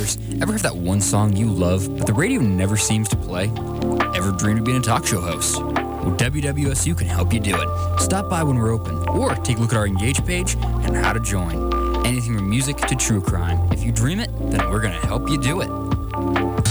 listeners, ever have that one song you love, but the radio never seems to play? Ever dreamed of being a talk show host? Well, WWSU can help you do it. Stop by when we're open, or take a look at our Engage page and how to join. Anything from music to true crime. If you dream it, then we're going to help you do it.